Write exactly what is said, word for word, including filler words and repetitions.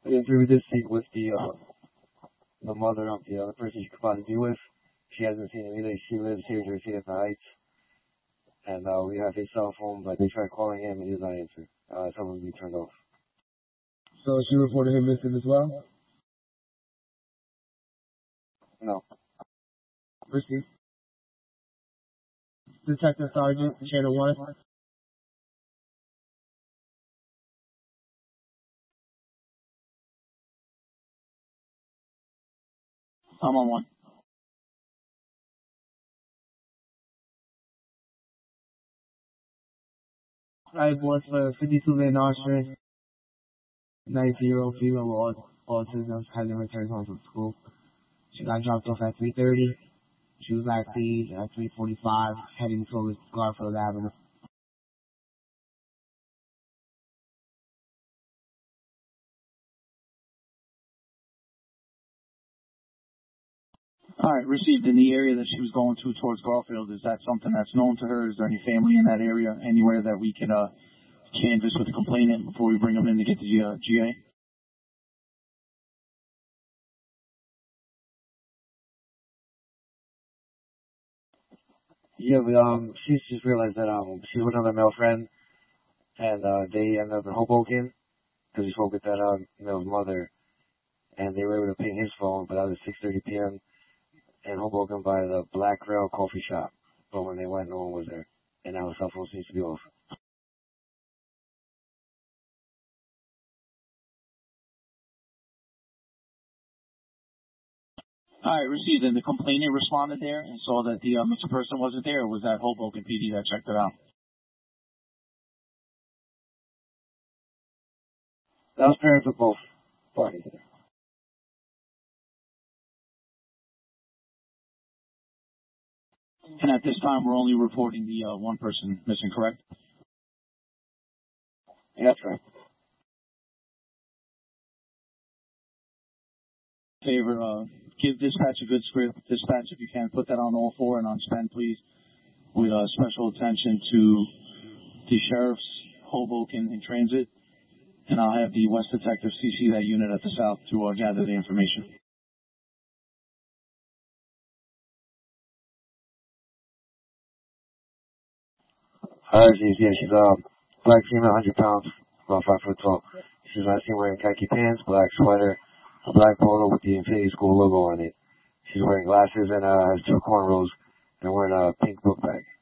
In through this seat with the uh, the mother of the other person she could probably be with. She hasn't seen him either. She lives here in Jersey at the Heights. And uh, we have his cell phone, but they tried calling him and he does not answer. Uh, someone will be turned off. So she reported him missing as well? No. Proceed. Detective Sergeant, Channel one. I'm on one. I was for fifty-two Van Nostrand, ninety-year-old female with autism, hasn't returned home from school. She got dropped off at three thirty. She was last seen at three forty-five, heading towards Garfield Avenue. All right, received in the area that she was going to towards Garfield. Is that something that's known to her? Is there any family in that area, anywhere that we can uh, canvass with the complainant before we bring them in to get the uh, G A? Yeah, but um, she's just realized that um, she's with another male friend, and uh, they ended up in Hoboken because we spoke with that um, male's mother, and they were able to ping his phone, but that was six thirty p.m. in Hoboken by the Black Rail coffee shop. But when they went, no one was there, and now his cell phone seems to be off. All right, received. And the complainant responded there and saw that the uh, missing person wasn't there, or was that Hoboken P D that checked it out? That was parents of both parties. And at this time, we're only reporting the uh, one person missing, correct? Yeah, that's right. Favor, uh, give dispatch a good script. Dispatch, if you can, put that on all four and on spend, please, with uh, special attention to the sheriff's Hoboken in transit. And I'll have the West Detective C C that unit at the south to uh, gather the information. Uh, she's, yeah, she's a black female, one hundred pounds, about five foot tall. She's not seen wearing khaki pants, black sweater, a black polo with the Infinity School logo on it. She's wearing glasses and uh, has two cornrows and wearing a pink book bag.